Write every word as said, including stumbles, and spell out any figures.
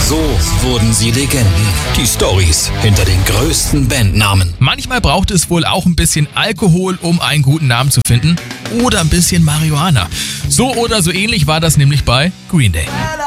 So wurden sie Legenden. Die Storys hinter den größten Bandnamen. Manchmal braucht es wohl auch ein bisschen Alkohol, um einen guten Namen zu finden. Oder ein bisschen Marihuana. So oder so ähnlich war das nämlich bei Green Day.